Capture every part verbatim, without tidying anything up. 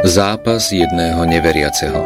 Zápas jedného neveriaceho.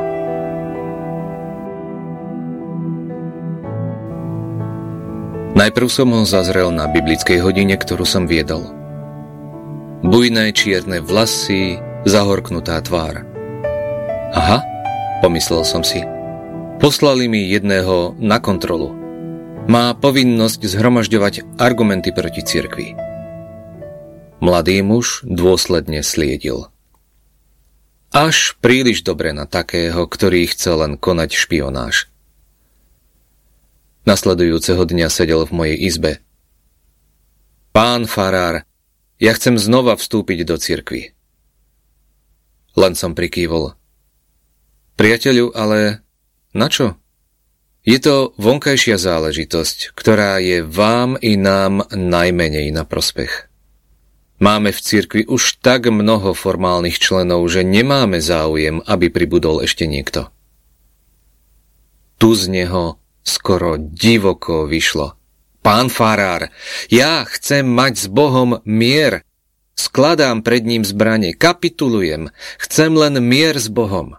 Najprv som ho zazrel na biblickej hodine, ktorú som viedol. Bujné čierne vlasy, zahorknutá tvár. Aha, pomyslel som si. Poslali mi jedného na kontrolu. Má povinnosť zhromažďovať argumenty proti cirkvi. Mladý muž dôsledne sliedil. Až príliš dobre na takého, ktorý chce len konať špionáž. Nasledujúceho dňa sedel v mojej izbe. Pán farár, ja chcem znova vstúpiť do cirkvi. Len som prikývol. Priateľu, ale na čo? Je to vonkajšia záležitosť, ktorá je vám i nám najmenej na prospech. Máme v cirkvi už tak mnoho formálnych členov, že nemáme záujem, aby pribudol ešte niekto. Tu z neho skoro divoko vyšlo. Pán farár, ja chcem mať s Bohom mier. Skladám pred ním zbrane, kapitulujem. Chcem len mier s Bohom.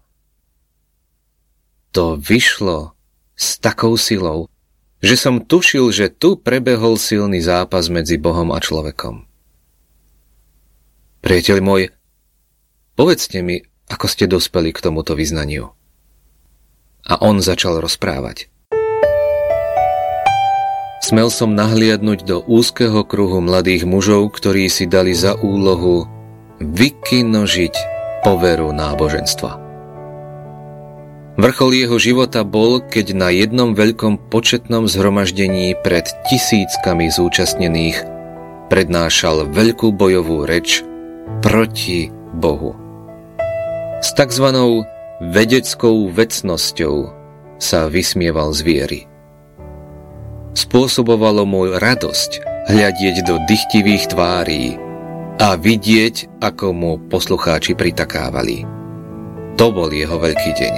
To vyšlo s takou silou, že som tušil, že tu prebehol silný zápas medzi Bohom a človekom. Priateľ môj, povedzte mi, ako ste dospeli k tomuto vyznaniu. A on začal rozprávať. Smel som nahliadnuť do úzkeho kruhu mladých mužov, ktorí si dali za úlohu vykinožiť poveru náboženstva. Vrchol jeho života bol, keď na jednom veľkom početnom zhromaždení pred tisíckami zúčastnených prednášal veľkú bojovú reč proti Bohu. S takzvanou vedeckou vecnosťou sa vysmieval z viery. Spôsobovalo mu radosť hľadieť do dychtivých tvárí a vidieť, ako mu poslucháči pritakávali. To bol jeho veľký deň.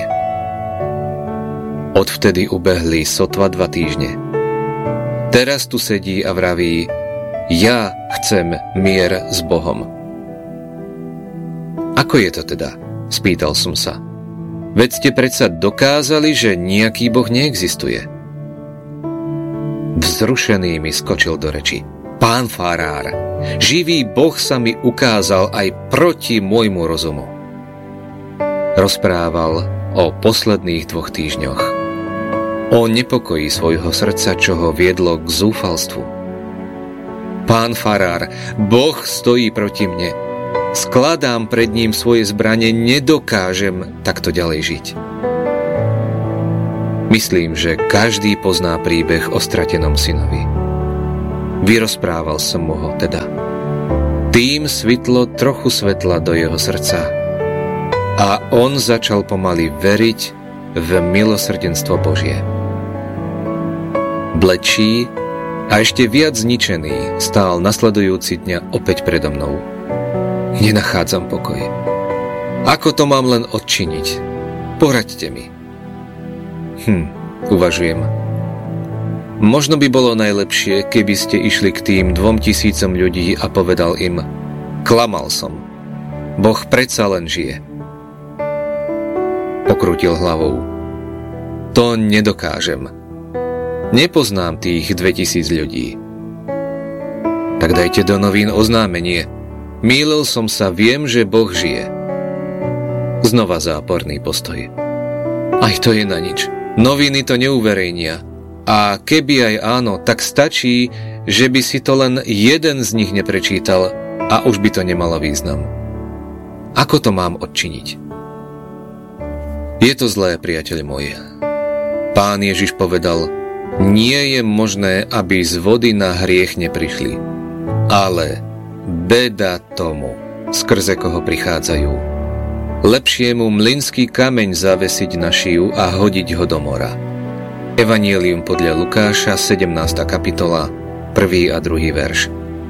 Odvtedy ubehli sotva dva týždne. Teraz tu sedí a vraví: ja chcem mier s Bohom. Ako je to teda? Spýtal som sa. Veď ste predsa dokázali, že nejaký Boh neexistuje. Vzrušený mi skočil do reči. Pán farár, živý Boh sa mi ukázal aj proti môjmu rozumu. Rozprával o posledných dvoch týždňoch. O nepokoji svojho srdca, čo ho viedlo k zúfalstvu. Pán farár, Boh stojí proti mne. Skladám pred ním svoje zbrane, nedokážem takto ďalej žiť. Myslím, že každý pozná príbeh o stratenom synovi. Vyrozprával som mu ho teda. Tým svitlo trochu svetla do jeho srdca a on začal pomaly veriť v milosrdenstvo Božie. Blečí a ešte viac zničený stál nasledujúci dňa opäť predo mnou. Nenachádzam pokoj. Ako to mám len odčiniť? Poraďte mi. Hm, uvažujem. Možno by bolo najlepšie, keby ste išli k tým dvom tisícom ľudí a povedal im: klamal som. Boh predsa len žije. Pokrútil hlavou. To nedokážem. Nepoznám tých dvetisíc ľudí. Tak dajte do novín oznámenie. Mýlil som sa, viem, že Boh žije. Znova záporný postoj. Aj to je na nič. Noviny to neuverejnia. A keby aj áno, tak stačí, že by si to len jeden z nich neprečítal a už by to nemalo význam. Ako to mám odčiniť? Je to zlé, priateľ môj. Pán Ježiš povedal: nie je možné, aby z vody na hriech neprišli. Ale beda tomu, skrze koho prichádzajú. Lepšie mu mlynský kameň zavesiť na šiju a hodiť ho do mora. Evanjelium podľa Lukáša, sedemnásta kapitola, prvý a druhý verš.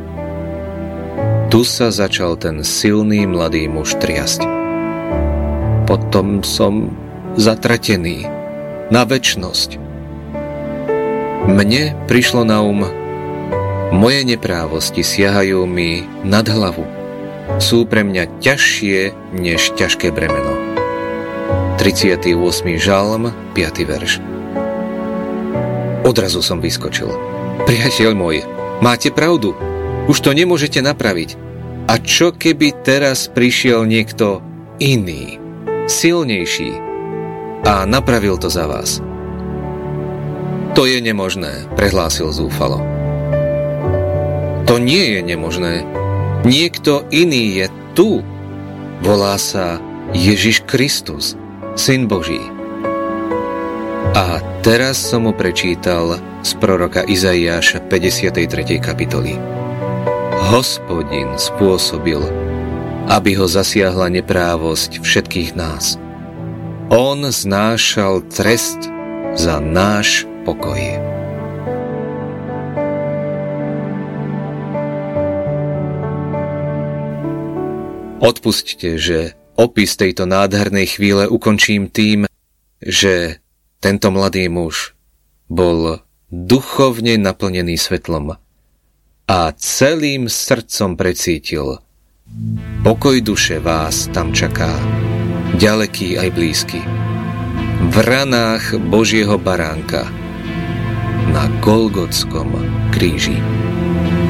Tu sa začal ten silný mladý muž triasť. Potom som zatratený na večnosť. Mne prišlo na um: moje neprávosti siahajú mi nad hlavu. sú pre mňa ťažšie než ťažké bremeno. tridsiaty ôsmy žalm, piaty verš. Odrazu som vyskočil. Priateľ môj, máte pravdu. Už to nemôžete napraviť. A čo keby teraz prišiel niekto iný, silnejší a napravil to za vás? To je nemožné, prehlásil zúfalo. To nie je nemožné. Niekto iný je tu. Volá sa Ježiš Kristus, Syn Boží. A teraz som mu prečítal z proroka Izaiáša päťdesiatej tretej kapitoly. Hospodin spôsobil, aby ho zasiahla neprávosť všetkých nás. On znášal trest za náš pokoj. Odpusťte, že opis tejto nádhernej chvíle ukončím tým, že tento mladý muž bol duchovne naplnený svetlom a celým srdcom precítil: pokoj duše vás tam čaká, ďaleký aj blízky, v ranách Božieho baránka na Golgotskom kríži.